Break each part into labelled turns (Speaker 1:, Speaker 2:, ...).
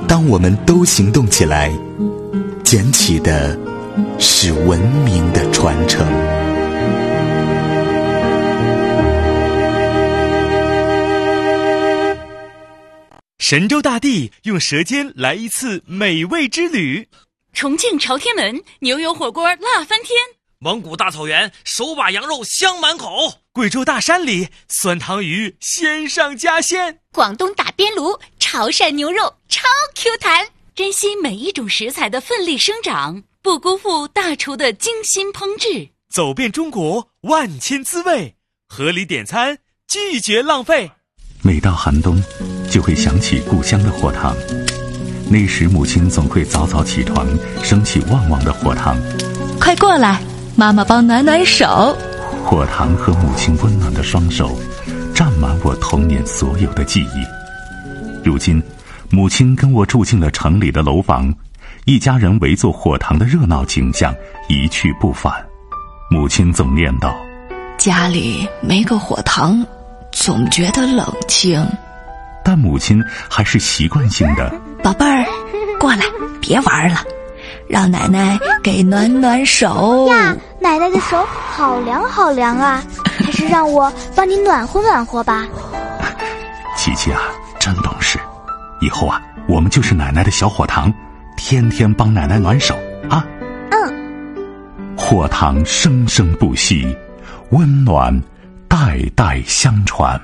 Speaker 1: 当我们都行动起来，捡起的是文明的传承。
Speaker 2: 神州大地用舌尖来一次美味之旅。
Speaker 3: 重庆朝天门牛油火锅辣翻天，
Speaker 4: 蒙古大草原手把羊肉香满口，
Speaker 2: 贵州大山里酸汤鱼鲜上加鲜，
Speaker 3: 广东打边炉潮汕牛肉超 Q 弹。珍惜每一种食材的奋力生长，不辜负大厨的精心烹制。
Speaker 2: 走遍中国万千滋味，合理点餐，拒绝浪费。
Speaker 5: 每到寒冬，就会想起故乡的火塘。那时母亲总会早早起床，升起旺旺的火塘。
Speaker 6: 快过来，妈妈帮暖暖手。
Speaker 5: 火塘和母亲温暖的双手，占满我童年所有的记忆。如今，母亲跟我住进了城里的楼房，一家人围坐火塘的热闹景象一去不返。母亲总念叨：
Speaker 6: 家里没个火塘，总觉得冷清。
Speaker 5: 但母亲还是习惯性的：
Speaker 6: 宝贝儿，过来，别玩了，让奶奶给暖暖手
Speaker 7: 呀。奶奶的手好凉好凉啊，还是让我帮你暖和暖和吧。
Speaker 5: 琪琪啊，真懂事，以后啊，我们就是奶奶的小火塘，天天帮奶奶暖手啊。火塘生生不息，温暖代代相传。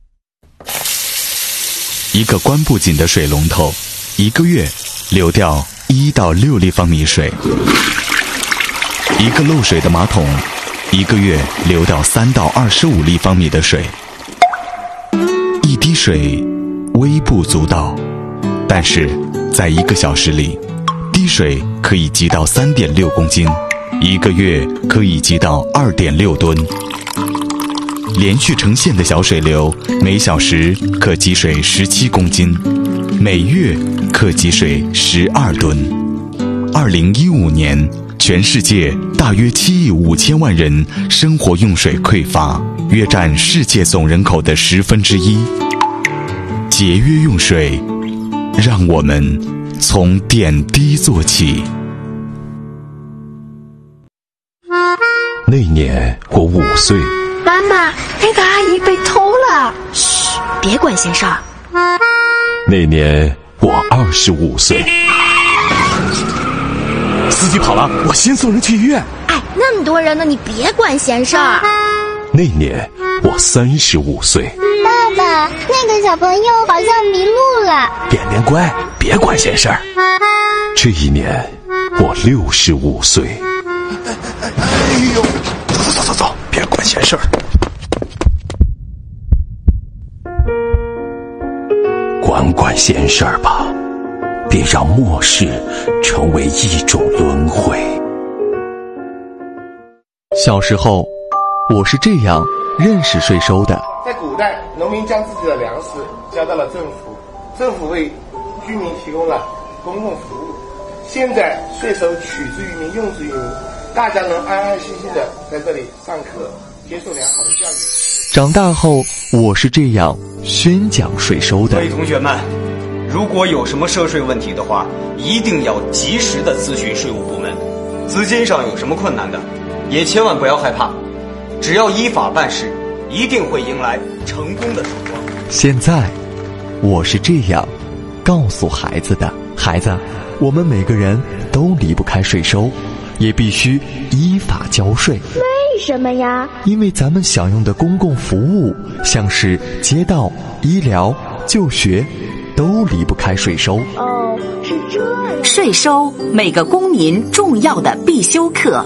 Speaker 1: 一个关不紧的水龙头，一个月流掉1到6立方米水；一个漏水的马桶，一个月流掉3到25立方米的水。一滴水微不足道，但是在1个小时里，滴水可以积到3.6公斤，一个月可以积到2.6吨。连续成线的小水流，每小时可积水17公斤，每月可积水12吨。2015年，全世界大约7亿5千万人生活用水匮乏，约占世界总人口的1/10。节约用水，让我们从点滴做起。
Speaker 8: 那年我5岁。
Speaker 9: 妈妈，那个阿姨被偷了。嘘，别管闲事儿。
Speaker 8: 那年我25岁。
Speaker 10: 司机跑了，我先送人去医院。
Speaker 9: 哎，那么多人呢，你别管闲事儿。
Speaker 8: 那年我35岁。
Speaker 7: 爸爸，那个小朋友好像迷路了。
Speaker 8: 点点乖，别管闲事儿。这一年我65岁。
Speaker 10: 哎呦，走，别管闲事儿。
Speaker 8: 管闲事儿吧，别让末世成为一种轮回。
Speaker 11: 小时候，我是这样认识税收的。
Speaker 12: 在古代，农民将自己的粮食交到了政府，政府为居民提供了公共服务。现在税收取之于民，用之于民，大家能安安心心的在这里上课，接受良好的教育。
Speaker 11: 长大后，我是这样宣讲税收的。
Speaker 13: 各位同学们，如果有什么涉税问题的话，一定要及时的咨询税务部门。资金上有什么困难的，也千万不要害怕，只要依法办事，一定会迎来成功的曙光。
Speaker 11: 现在，我是这样告诉孩子的：孩子，我们每个人都离不开税收，也必须依法交税。
Speaker 7: 为什么呀？
Speaker 11: 因为咱们享用的公共服务，像是街道、医疗、就学，都离不开税收。
Speaker 7: 哦，是这样。
Speaker 14: 税收，每个公民重要的必修课。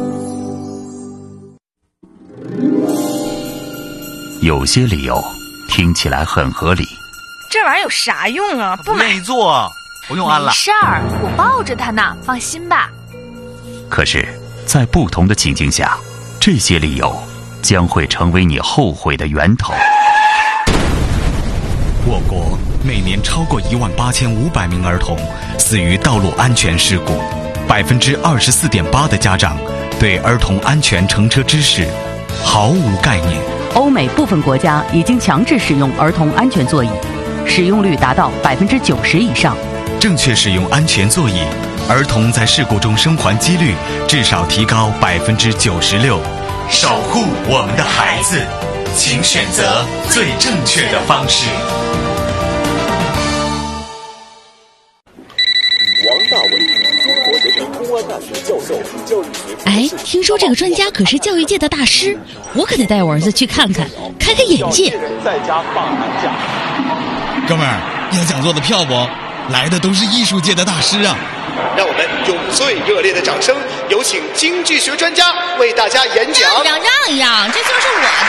Speaker 5: 有些理由听起来很合理。
Speaker 15: 这玩意儿有啥用啊？不买。
Speaker 4: 内做，不用安了。
Speaker 15: 没事儿，我抱着它呢，放心吧。
Speaker 5: 可是，在不同的情境下，这些理由将会成为你后悔的源头。
Speaker 1: 我国每年超过18500名儿童死于道路安全事故，24.8%的家长对儿童安全乘车知识毫无概念。
Speaker 14: 欧美部分国家已经强制使用儿童安全座椅，使用率达到90%以上。
Speaker 1: 正确使用安全座椅，儿童在事故中生还几率至少提高96%。守护我们的孩子，请选择最正确的方式。
Speaker 16: 王大为，中国人民公安大学教授，教育学。
Speaker 17: 哎，听说这个专家可是教育界的大师，我可得带我儿子去看看，开开眼界。
Speaker 16: 在家放寒假。
Speaker 18: 哥们儿，要讲座的票不？来的都是艺术界的大师啊！
Speaker 19: 让我们用最热烈的掌声，有请经济学专家为大家演讲。
Speaker 17: 让一让，这就是我的。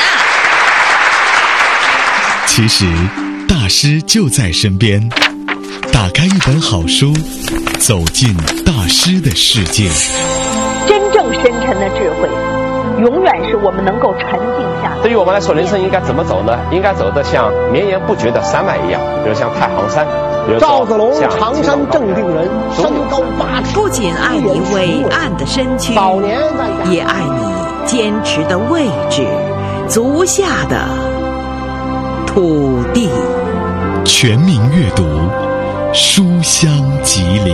Speaker 1: 其实，大师就在身边。打开一本好书，走进大师的世界。
Speaker 20: 真正深沉的智慧，永远是我们能够沉静下来。
Speaker 21: 对于我们来说，人生应该怎么走呢？应该走得像绵延不绝的山脉一样，比如像太行山。
Speaker 22: 赵子龙，常山正定人，身高8尺。
Speaker 23: 不仅爱你伟岸的身躯，也爱你坚持的位置，足下的土地。
Speaker 1: 全民阅读，书香吉林。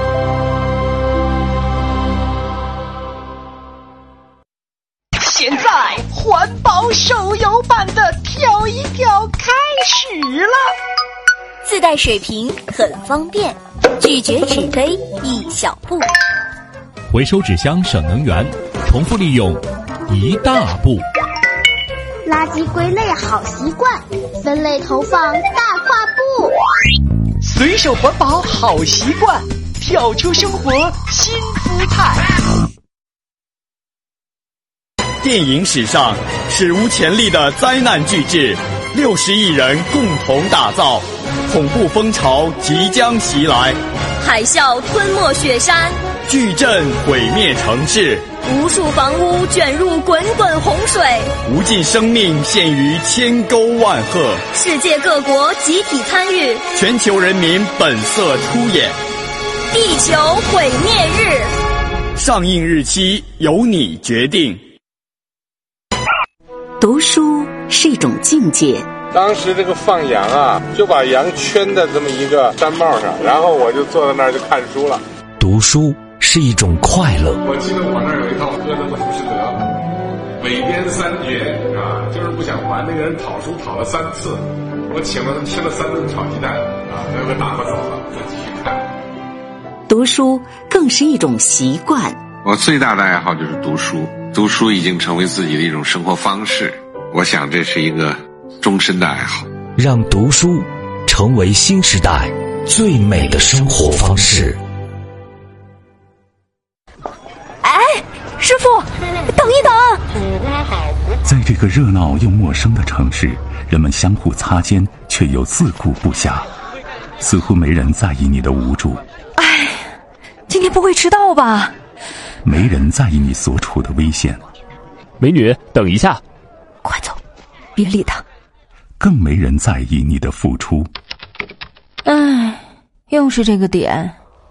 Speaker 24: 现在环保手游版的跳一跳开始了。
Speaker 25: 自带水瓶很方便，拒绝纸堆一小步，
Speaker 26: 回收纸箱省能源，重复利用一大步。
Speaker 7: 垃圾归类好习惯，分类投放大跨步。
Speaker 24: 随手环保好习惯，跳出生活新姿态。
Speaker 27: 电影史上史无前例的灾难巨制，60亿人共同打造，恐怖风潮即将袭来，
Speaker 25: 海啸吞没雪山，
Speaker 27: 巨震毁灭城市，
Speaker 25: 无数房屋卷入滚滚洪水，
Speaker 27: 无尽生命陷于千沟万壑，
Speaker 25: 世界各国集体参与，
Speaker 27: 全球人民本色出演。
Speaker 25: 地球毁灭日，
Speaker 27: 上映日期由你决定。
Speaker 14: 读书是一种境界。
Speaker 12: 当时这个放羊啊，就把羊圈在这么一个山帽上，然后我就坐在那儿就看书了。
Speaker 8: 读书是一种快乐。
Speaker 12: 我记得我那儿有一套歌的浮士德，北边3绝啊，就是不想还，那个人讨书讨了3次，我请了他吃了3顿炒鸡蛋啊，那个打发走了，再继续看。
Speaker 14: 读书更是一种习惯。
Speaker 28: 我最大的爱好就是读书，读书已经成为自己的一种生活方式，我想这是一个终身的爱好。
Speaker 8: 让读书成为新时代最美的生活方式。
Speaker 9: 哎，师傅，等一等！
Speaker 5: 在这个热闹又陌生的城市，人们相互擦肩，却又自顾不暇，似乎没人在意你的无助。
Speaker 9: 哎，今天不会迟到吧？
Speaker 5: 没人在意你所处的危险。
Speaker 26: 美女，等一下！
Speaker 9: 快走，别理他。
Speaker 5: 更没人在意你的付出。
Speaker 9: 哎，又是这个点。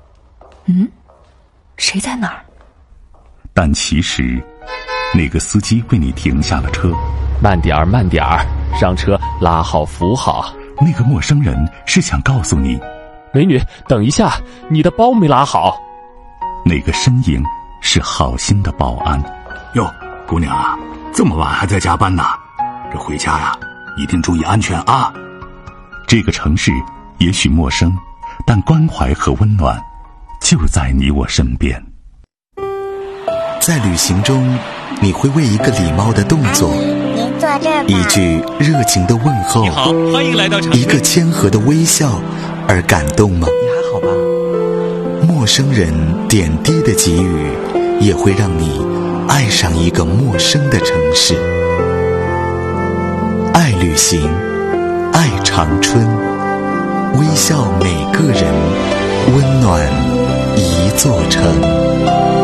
Speaker 9: 谁在哪儿？
Speaker 5: 但其实，那个司机为你停下了车。
Speaker 26: 慢点儿，慢点儿，上车拉好扶好。
Speaker 5: 那个陌生人是想告诉你，
Speaker 26: 美女，等一下，你的包没拉好。
Speaker 5: 那个身影是好心的保安。
Speaker 29: 哟，姑娘啊，这么晚还在加班呢，这回家呀，一定注意安全啊。
Speaker 5: 这个城市也许陌生，但关怀和温暖就在你我身边。
Speaker 1: 在旅行中，你会为一个礼貌的动作，一句热情的问候，
Speaker 2: 你好，欢迎来到
Speaker 1: 一个谦和的微笑而感动吗？
Speaker 11: 你还好吧？
Speaker 1: 陌生人点滴的给予，也会让你爱上一个陌生的城市。爱旅行，爱长春，微笑每个人，温暖一座城。